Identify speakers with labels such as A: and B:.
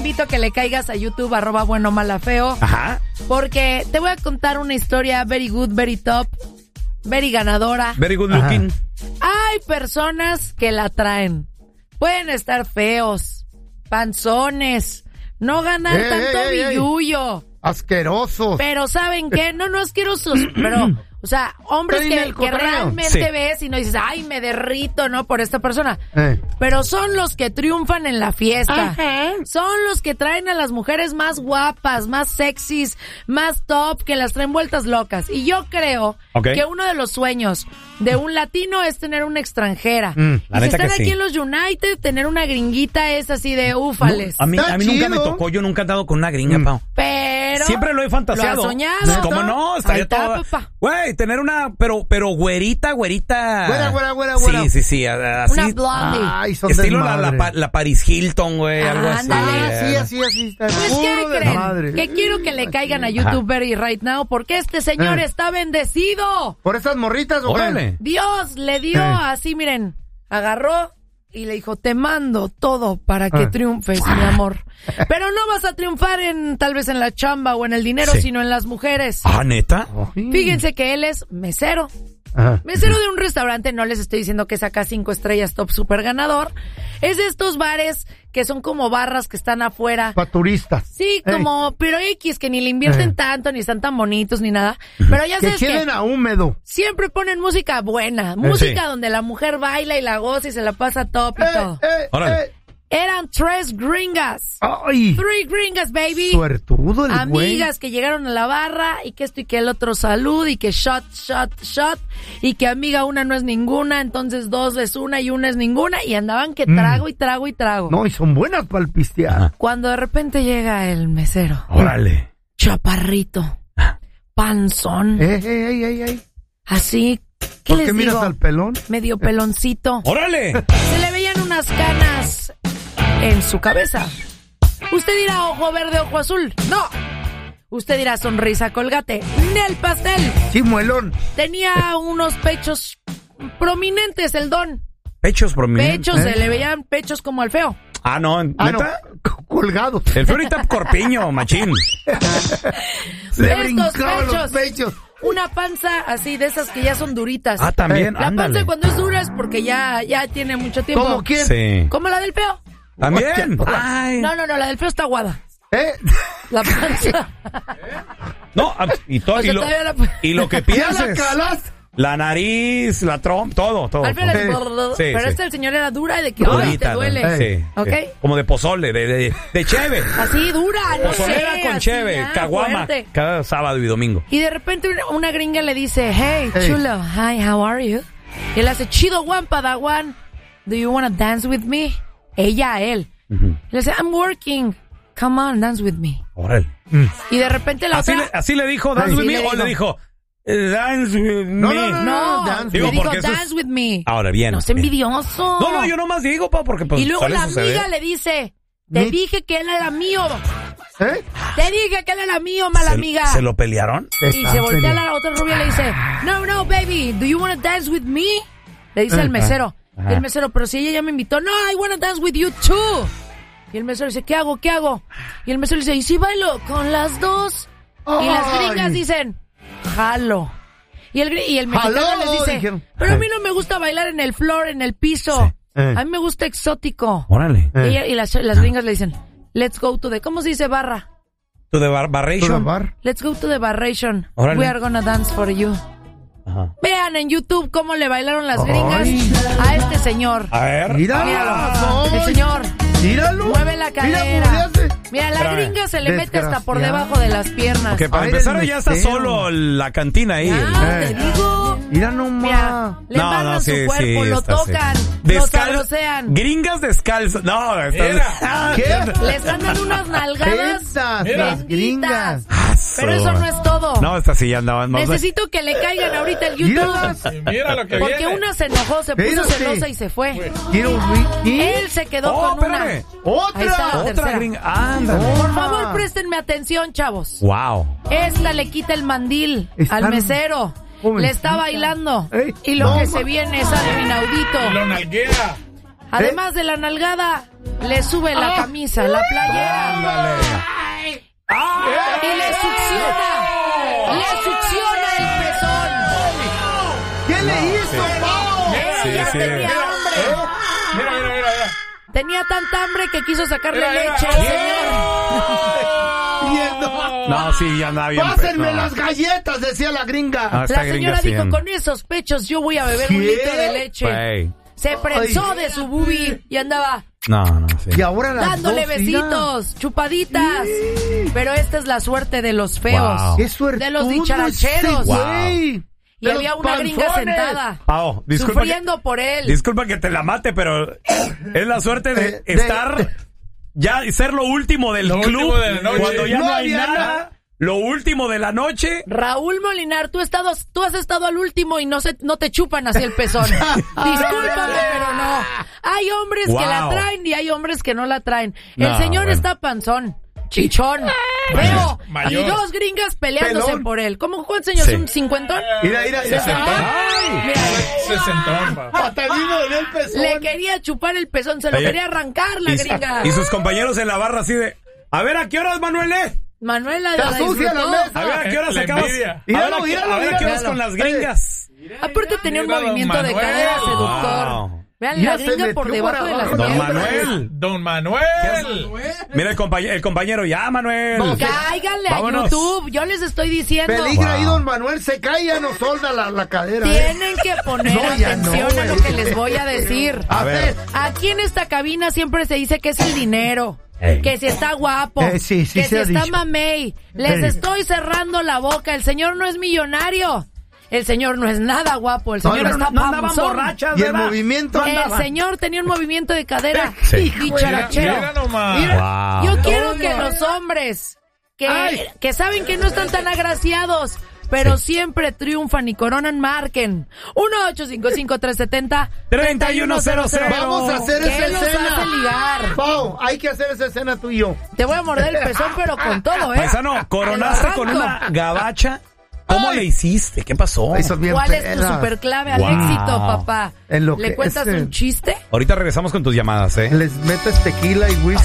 A: invito a que le caigas a YouTube, @buenomalafeo.
B: Ajá.
A: Porque te voy a contar una historia very good, very top, very ganadora.
B: Very good looking.
A: Hay personas que la traen. Pueden estar feos, panzones, no ganar tanto billullo.
C: Asquerosos.
A: Pero ¿saben qué? No asquerosos, pero... O sea, hombres que realmente ves y no dices, ay, me derrito, ¿no? Por esta persona. Pero son los que triunfan en la fiesta. Ajá. Son los que traen a las mujeres más guapas, más sexys, más top, que las traen vueltas locas. Y yo creo que uno de los sueños de un latino es tener una extranjera. Y si están aquí en los United, tener una gringuita es así de ufales.
B: No, a mí nunca me tocó, yo nunca he dado con una gringa, Pau.
A: Pero...
B: Siempre lo he fantaseado.
A: Lo has soñado.
B: ¿Cómo no? Estaría todo... Güey, tener una, pero güerita.
C: Güera.
B: Sí, así.
A: Una blondie.
C: Ay, son
B: estilo la Paris Hilton, güey, algo así.
C: Así está.
A: Pues, ¿qué creen? Que quiero que le caigan a YouTube Very right now, porque este señor está bendecido.
C: ¿Por esas morritas o qué?
A: Dios le dio así, miren, agarró y le dijo, te mando todo para que triunfes, mi amor. Pero no vas a triunfar tal vez en la chamba o en el dinero, sino en las mujeres.
B: Ah, ¿neta?
A: Fíjense que él es mesero. Mesero de un restaurante, no les estoy diciendo que saca 5 estrellas top super ganador. Es de estos bares que son como barras que están afuera.
C: Para turistas.
A: Sí, como, pero X, que ni le invierten tanto, ni están tan bonitos, ni nada. Pero ya sabes
C: que queden a húmedo.
A: Siempre ponen música buena. Música donde la mujer baila y la goza y se la pasa top y todo.
B: Órale.
A: Eran 3 gringas.
C: ¡Ay!
A: 3 gringas, baby.
C: Suertudo el güey.
A: Amigas que llegaron a la barra y que esto y que el otro salud y que shot. Y que amiga una no es ninguna, entonces 2 es una y una es ninguna. Y andaban que trago y trago.
C: No, y son buenas para el pistear.
A: Cuando de repente llega el mesero.
B: Órale.
A: Chaparrito. Panzón. Así.
C: ¿Por qué miras al pelón?
A: Medio peloncito.
B: ¡Órale!
A: Se le veían unas canas en su cabeza. Usted dirá ojo verde, ojo azul. No. Usted dirá sonrisa colgate. ¡Nel pastel!
C: Sí, muelón.
A: Tenía unos pechos prominentes, el don.
B: ¿Pechos prominentes?
A: Pechos, se le veían pechos como al feo.
B: Ah, no, ¿neta?
C: No, colgados.
B: El feo ahorita corpiño, machín.
C: Le brincaban los pechos.
A: Una panza así de esas que ya son duritas.
B: Ah, también,
A: La panza cuando es dura es porque ya tiene mucho tiempo.
C: ¿Cómo quién?
B: Sí.
A: Como la del feo.
B: También. Ay.
A: No, la del feo está aguada. La panza.
B: No, y todo. Y lo que piensas. La nariz, la trompa, todo.
A: Al feo pero el señor era dura y de que te duele.
B: Sí.
A: ¿Ok?
B: Como de pozole, de cheve.
A: Así dura, no sé.
B: Pozolera con cheve, caguama.
A: Fuerte.
B: Cada sábado y domingo.
A: Y de repente una gringa le dice, hey, chulo, hi, how are you? Y él hace, chido, Juan Padawan, do you wanna dance with me? Ella a él. Le dice, I'm working, come on, dance with me.
B: Órale.
A: Y de repente la otra...
B: ¿Así le dijo dance with me o le dijo... Dance with me.
A: No.
B: Dance.
A: Le dijo, dance with me.
B: Ahora bien.
A: No es envidioso.
B: No, yo nomás digo, porque pues.
A: Y luego la amiga le dice, te dije que él era mío. Te dije que él era mío, mala amiga.
B: ¿Se lo pelearon?
A: Y se voltea a la otra rubia y le dice, no, baby, do you want to dance with me? Le dice el mesero. Y el mesero, pero si ella ya me invitó, no, I want to dance with you too. Y el mesero dice, ¿qué hago? Y el mesero dice, ¿y si bailo con las dos? Y las gringas dicen, jalo. Y el mexicano les dice, pero a mí no me gusta bailar en el floor, en el piso. A mí me gusta exótico.
B: Órale.
A: Y las gringas le dicen, let's go to the... ¿Cómo se dice barra?
B: To the barration.
A: Let's go to the barration.
B: Órale.
A: We are gonna dance for you.
B: Ajá.
A: Vean en YouTube cómo le bailaron las gringas a este señor.
B: A ver.
A: Míralo. El señor.
C: Míralo.
A: Mueve la cadera. Mira, la gringa se le mete hasta por debajo de las piernas.
B: Porque para empezar ya está solo la cantina ahí.
A: Te digo.
C: Mira nomás.
A: Mira, le embarran su cuerpo, lo tocan, lo sabrosean.
B: Gringas descalzas. No,
C: ¿qué?
A: Le están dando unas nalgadas.
C: Las gringas.
A: Pero eso no es todo.
B: No, estas sí ya andaban más.
A: Necesito que le caigan ahorita el YouTube.
D: Mira lo que
A: porque
D: viene.
A: una se enojó, se puso celosa y se fue. Él se quedó con
B: espérame.
A: una. Ahí está la
B: Otra
A: tercera.
B: gringa. Ándale.
A: Por favor, préstenme atención, chavos.
B: Wow.
A: Esta le quita el mandil al mesero. Le está bailando. Y lo que se viene es algo inaudito.
D: Lo nalguea.
A: Además de la nalgada, le sube la camisa, la playera.
B: Ándale.
A: Y le succiona el pezón.
C: ¿Qué le hizo, Pao?
A: Ya tenía hambre.
B: Mira.
A: Tenía tanta hambre que quiso sacarle leche al señor.
B: No, sí, ya andaba bien.
C: Pásenme las galletas, decía la gringa.
A: La señora dijo, con esos pechos yo voy a beber un litro de leche.
B: Wey.
A: Se prensó de su boobie y andaba
B: Sí.
C: Y ahora
A: dándole besitos, chupaditas. Pero esta es la suerte de los feos.
B: Wow.
C: Qué suertudo
A: de los dicharacheros.
C: güey.
A: Y había una gringa sentada.
B: Pao,
A: sufriendo por él.
B: Disculpa que te la mate, pero es la suerte de estar ya y ser lo último del club cuando ya no hay nada. Lo último de la noche.
A: Raúl Molinar, tú has estado al último y no te chupan así el pezón. Discúlpame, pero no. Hay hombres que la traen y hay hombres que no la traen. El señor está panzón, chichón, feo, y dos gringas peleándose por él. ¿Cómo juega el señor? ¿Es un cincuentón?
C: Mira.
D: Sesentón,
C: Hasta el mismo de el pezón.
A: Le quería chupar el pezón, se lo quería arrancar la gringa.
B: Y sus compañeros en la barra así de, a ver, ¿a qué horas, Manuel?
A: Manuela
C: la disfrutó.
B: A ver, ¿a qué horas acabas? A ver, ¿a qué horas con las gringas?
A: Aparte tenía un movimiento de cadera seductor. Vean, la gringa por debajo de las
B: Don Manuel. Mira el compañero, ya, Manuel.
A: Cáiganle a YouTube, yo les estoy diciendo.
C: Peligra ahí, don Manuel, se cae, ya no solda la cadera.
A: Tienen que poner atención a lo que les voy a decir.
C: A ver.
A: Aquí en esta cabina siempre se dice que es el dinero. Que si está guapo, que si está mamey. Les estoy cerrando la boca. El señor no es millonario. El señor no es nada guapo. El señor está panzón.
C: Y el movimiento
A: El señor tenía un movimiento de cadera dicharachero. Yo quiero que los hombres que saben que no están tan agraciados, pero siempre triunfan y coronan, marquen 1-855-370-3100.
C: Vamos a hacer esa escena.
A: ¿Qué los hace ligar?
C: Pau, hay que hacer esa escena tú y yo.
A: Te voy a morder el pezón, pero con todo,
B: Paisano, coronaste con una gabacha. ¿Cómo le hiciste? ¿Qué pasó?
A: ¿Cuál es tu superclave al éxito, papá? ¿Le cuentas un chiste?
B: Ahorita regresamos con tus llamadas,
C: Les metes tequila y whisky.